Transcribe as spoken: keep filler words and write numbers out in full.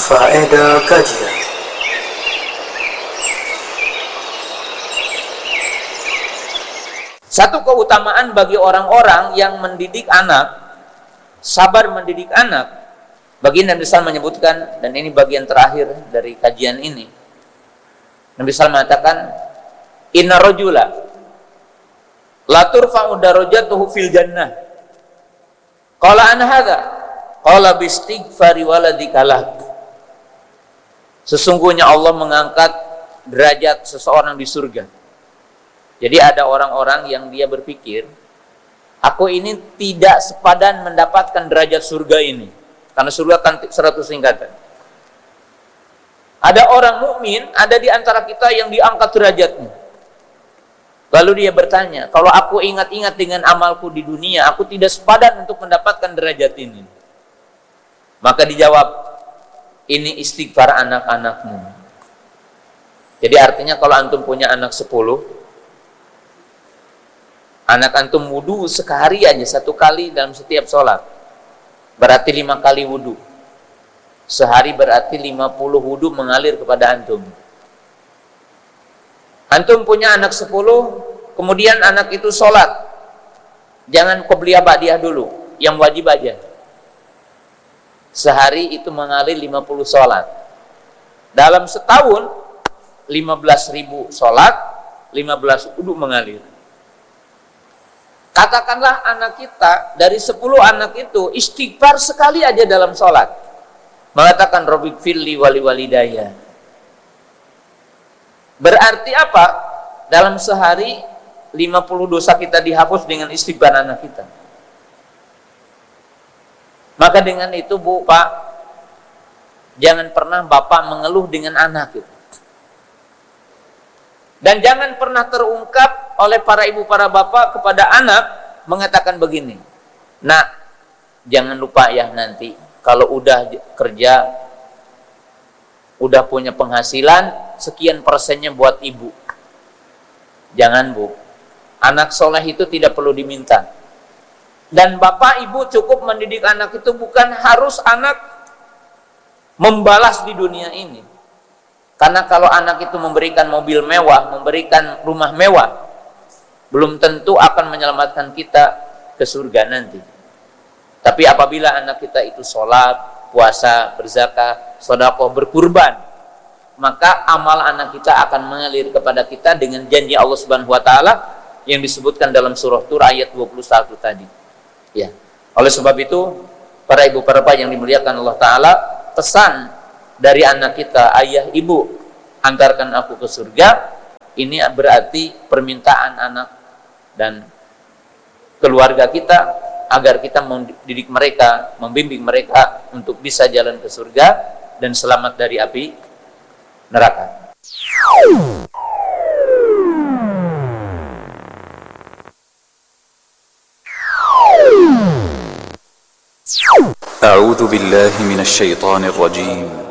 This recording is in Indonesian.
Faedah kajian. Satu keutamaan bagi orang-orang yang mendidik anak, sabar mendidik anak. Baginda Nabi Sallallahu menyebutkan, dan ini bagian terakhir dari kajian ini. Nabi Sallallahu mengatakan, Inna rajula la turfa'u darajatuhu fil jannah. Qala an hadza? Qala bistighfari waladika lak. Sesungguhnya Allah mengangkat derajat seseorang di surga. Jadi ada orang-orang yang dia berpikir, aku ini tidak sepadan mendapatkan derajat surga ini, karena surga kan seratus tingkatan. Ada orang mukmin, ada di antara kita yang diangkat derajatnya. Lalu dia bertanya, kalau aku ingat-ingat dengan amalku di dunia, aku tidak sepadan untuk mendapatkan derajat ini. Maka dijawab, ini istighfar anak-anakmu. Jadi artinya kalau antum punya anak sepuluh, anak antum wudu sehari aja, satu kali dalam setiap sholat, berarti lima kali wudu. Sehari berarti lima puluh wudu mengalir kepada antum. Antum punya anak sepuluh, kemudian anak itu sholat, jangan qobliyah ba'diyah dulu, yang wajib aja. Sehari itu mengalir lima puluh sholat. Dalam setahun lima belas ribu sholat, lima belas wudu mengalir. Katakanlah anak kita, dari sepuluh anak itu istighfar sekali aja dalam sholat, mengatakan Rabbighfirli wali walidayya. Berarti apa? Dalam sehari lima puluh dosa kita dihapus dengan istighfar anak kita. Maka dengan itu Bu, Pak, jangan pernah Bapak mengeluh dengan anak itu. Dan jangan pernah terungkap oleh para ibu, para bapak kepada anak mengatakan begini, nak, jangan lupa ya nanti kalau udah kerja, udah punya penghasilan, sekian persennya buat ibu. Jangan Bu, anak soleh itu tidak perlu diminta. Dan bapak ibu cukup mendidik anak itu, bukan harus anak membalas di dunia ini. Karena kalau anak itu memberikan mobil mewah, memberikan rumah mewah, belum tentu akan menyelamatkan kita ke surga nanti. Tapi apabila anak kita itu sholat, puasa, berzakat, sedekah, berkurban, maka amal anak kita akan mengalir kepada kita dengan janji Allah Subhanahu wa taala yang disebutkan dalam surah Tur ayat dua puluh satu tadi. Ya. Oleh sebab itu, para ibu, para bapak yang dimuliakan Allah taala, pesan dari anak kita, ayah ibu antarkan aku ke surga, ini berarti permintaan anak dan keluarga kita agar kita mendidik mereka, membimbing mereka untuk bisa jalan ke surga dan selamat dari api neraka. A'udzu billahi minasy syaithanir rajim.